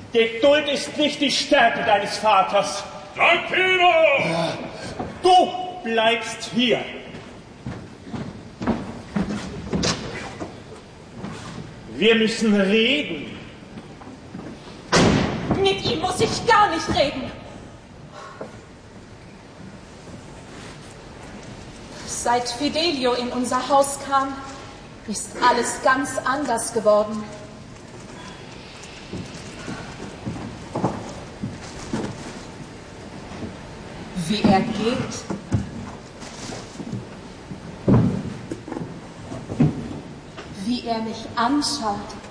Geduld ist nicht die Stärke deines Vaters. Tranquilo! Du bleibst hier. Wir müssen reden. Mit ihm muss ich gar nicht reden. Seit Fidelio in unser Haus kam, ist alles ganz anders geworden. Wie er geht, wie er mich anschaut.